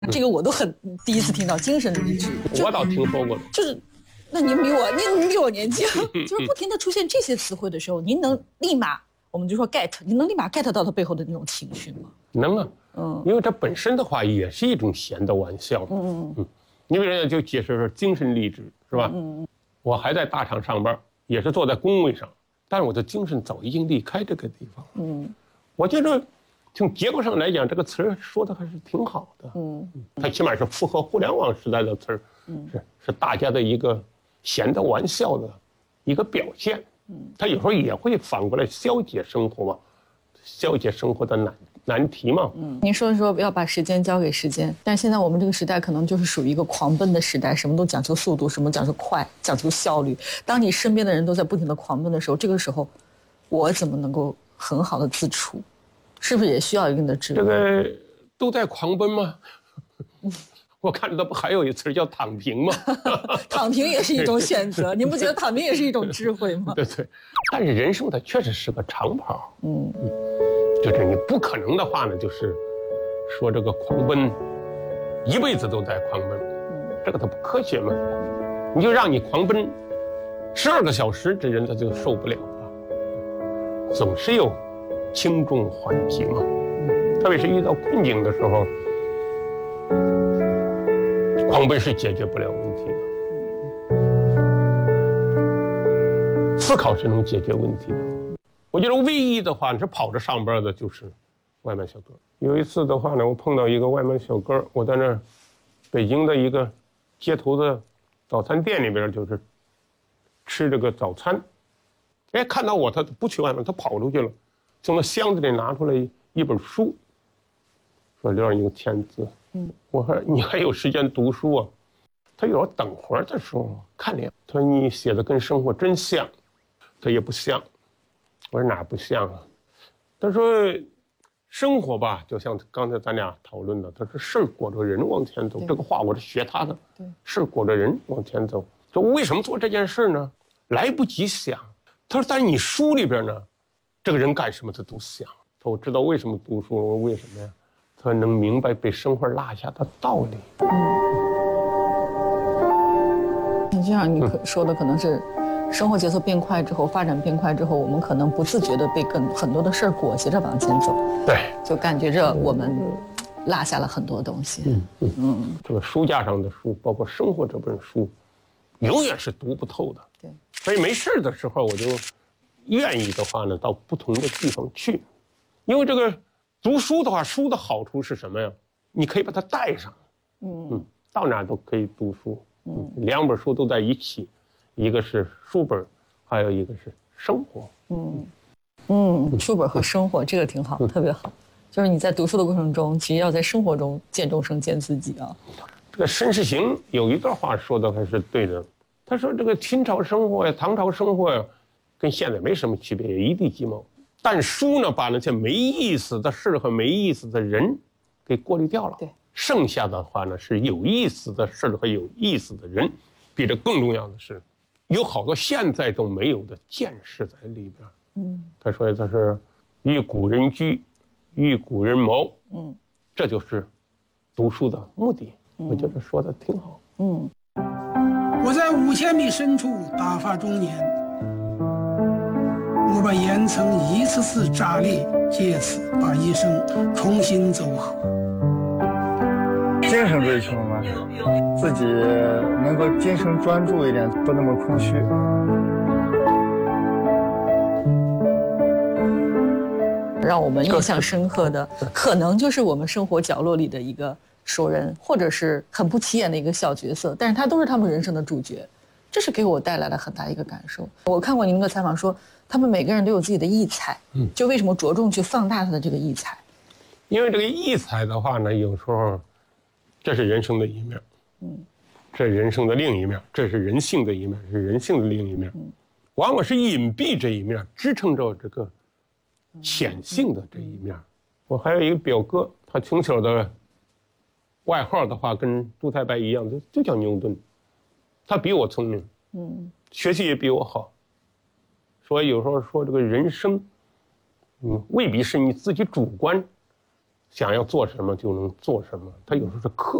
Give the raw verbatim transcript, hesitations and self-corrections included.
这个我都很第一次听到精神励志。 我倒听说过的。 就是，那您比我您比我年轻，就是不停的出现这些词汇的时候，您能立马我们就说 get， 您能立马 get 到它背后的那种情绪吗？ 能啊，嗯，因为这本身的话也是一种闲的玩笑。嗯嗯嗯。你比如说就解释说精神励志是吧？嗯嗯。我还在大厂上班，也是坐在工位上，但是我的精神早已经离开这个地方。嗯，我觉得。从结构上来讲，这个词儿说的还是挺好的。嗯，它起码是符合互联网时代的词儿，嗯，是是大家的一个闲的玩笑的一个表现。嗯，它有时候也会反过来消解生活嘛，消解生活的难难题嘛。 嗯，您说说要把时间交给时间，但现在我们这个时代可能就是属于一个狂奔的时代，什么都讲求速度，什么讲究快，讲求效率。当你身边的人都在不停的狂奔的时候，这个时候，我怎么能够很好的自处？是不是也需要一定的智慧？ 这个都在狂奔吗？我看到不还有一词叫躺平吗？ 躺平也是一种选择，您不觉得躺平也是一种智慧吗？ 对对，但是人生它确实是个长跑。嗯嗯，就是你不可能的话呢，就是说这个狂奔一辈子都在狂奔，嗯，这个它不科学嘛。你就让你狂奔十二个小时，这人他就受不了了。总是有轻重缓急嘛，特别是遇到困境的时候，狂奔是解决不了问题的。思考是能解决问题的。我觉得唯一的话是跑着上班的，就是外卖小哥。有一次的话呢，我碰到一个外卖小哥，我在那儿北京的一个街头的早餐店里边，就是吃这个早餐。哎，看到我，他不去外卖，他跑出去了。从那箱子里拿出来一本书，说刘二你签字。嗯，我说你还有时间读书啊？他有时候等会儿的时候看脸，他说你写的跟生活真像，他也不像。我说哪不像啊？他说生活吧，就像刚才咱俩讨论的，他说事儿裹着人往前走。这个话我是学他的，对，事儿裹着人往前走。说为什么做这件事呢？来不及想。他说但是你书里边呢？这个人干什么他都想，他说我知道为什么读书，我说为什么呀？他说能明白被生活落下的道理。 嗯，就像你说的，可能是生活节奏变快之后，发展变快之后，我们可能不自觉的被更很多的事儿裹挟着往前走。 对， 就感觉着我们落下了很多东西。嗯嗯嗯，这个书架上的书，包括生活这本书，永远是读不透的。对，所以没事的时候我就。愿意的话呢，到不同的地方去，因为这个读书的话，书的好处是什么呀？你可以把它带上，嗯嗯，到哪都可以读书，嗯，两本书都在一起，一个是书本，还有一个是生活， 嗯嗯，书本和生活这个挺好，嗯、特别好。就是你在读书的过程中，其实要在生活中见众生、见自己啊。 这个申世行有一段话说的还是对的，他说这个清朝生活呀，唐朝生活呀。跟现在没什么区别，也一地鸡毛。但书呢，把那些没意思的事和没意思的人给过滤掉了。对，剩下的话呢，是有意思的事和有意思的人。比这更重要的是，有好多现在都没有的见识在里边。嗯，他说他是与古人居，与古人谋。嗯，这就是读书的目的。嗯、我觉得说的挺好。嗯， 我在五千米深处打发中年。我把岩层一次次炸裂，借此把一生重新走好。 精神追求嘛，自己能够精神专注一点，不那么空虚。 让我们印象深刻的，可能就是我们生活角落里的一个熟人，或者是很不起眼的一个小角色，但是他都是他们人生的主角。这是给我带来了很大一个感受。我看过您的采访说，他们每个人都有自己的异彩，嗯，就为什么着重去放大他的这个异彩？ 因为这个异彩的话呢，有时候这是人生的一面，嗯，这是人生的另一面，这是人性的一面，是人性的另一面，嗯，往往是隐蔽这一面支撑着这个显性的这一面。我还有一个表哥，他从小的外号的话跟朱太白一样，就就叫牛顿。他比我聪明，嗯，学习也比我好，所以有时候说这个人生，嗯，未必是你自己主观想要做什么就能做什么，他有时候是刻